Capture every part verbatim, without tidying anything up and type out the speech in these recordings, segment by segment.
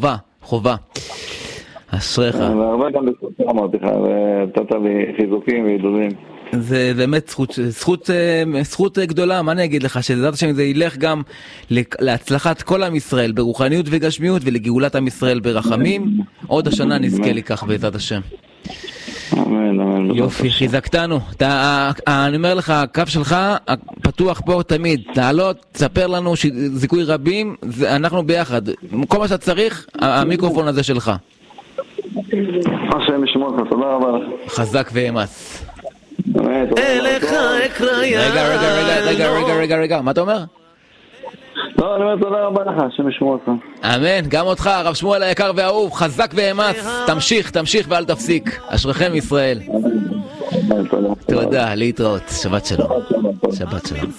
חובה, חובה. אשריך. והרבה גם בזכותך אמרתי לך, ונתת לי חיזוקים ועידודים. זה באמת זכות, זכות, זכות גדולה, מה אני אגיד לך, שבעזרת השם זה ילך גם להצלחת כל עם ישראל ברוחניות וגשמיות ולגאולת עם ישראל ברחמים. עוד השנה נזכה לכך בעזרת השם. אמן, אמן. יופי, חיזקתנו. אתה, אני אומר לך, הקו שלך פתוח פה תמיד. תעלות, תספר לנו זיכוי רבים, אנחנו ביחד. כל מה שאתה צריך, המיקרופון הזה שלך. השם ישמור לך, תודה רבה לך. חזק ואמץ. אליך אקרא יא. רגע, רגע, רגע, רגע, רגע, רגע, רגע, מה אתה אומר? לא, אני אומר תודה רבה לך, השם ישמור לך. אמן, גם אותך, הרב שמואל היקר והאהוב, חזק ואמץ, תמשיך, תמשיך ואל תפסיק. אשריכם ישראל. תודה, להתראות, שבת שלום. שבת שלום.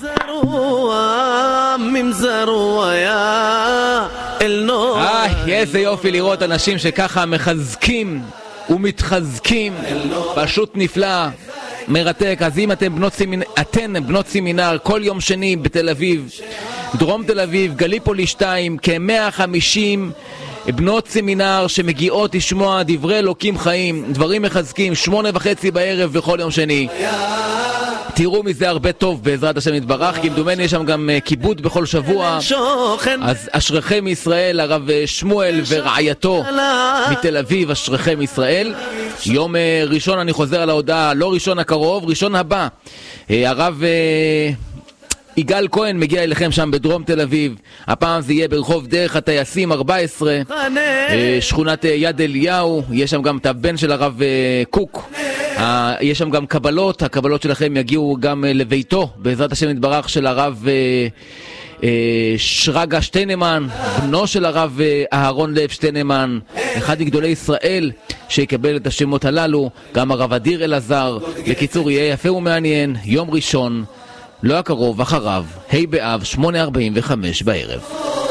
איי, איזה יופי לראות אנשים שככה מחזקים ומתחזקים, פשוט נפלא, מרתק. אז אם אתם בנות סמינר, אתן בנות סמינר, כל יום שני בתל אביב, דרום תל אביב, גליפולי שתיים, כ-מאה וחמישים בנות סמינר שמגיעות לשמוע דברי אלוקים חיים, דברים מחזקים, שמונה וחצי בערב בכל יום שני. תראו מזה הרבה טוב בעזרת השם יתברך, כי מדומני יש שם גם כיבוד בכל שבוע. אז אשריכם ישראל, הרב שמואל ורעייתו מתל אביב, אשריכם ישראל. יום ראשון אני חוזר על ההודעה, לא ראשון הקרוב, ראשון הבא, הרב יגאל כהן מגיע אליכם שם בדרום תל אביב. הפעם זה יהיה ברחוב דרך הטייסים ארבע עשרה, שכונת יד אליהו. יש שם גם את הבן של הרב קוק. יש שם גם קבלות, הקבלות שלכם יגיעו גם לביתו בעזרת השם יתברך של הרב שרגא שטיינמן, בנו של הרב אהרון לב שטיינמן, אחד מגדולי ישראל שיקבל את השמות הללו, גם הרב אדיר אלעזר. בקיצור, יהיה יפה ומעניין. יום ראשון, לא הקרוב, אחריו, ה' באב, שמונה ארבעים וחמש בערב.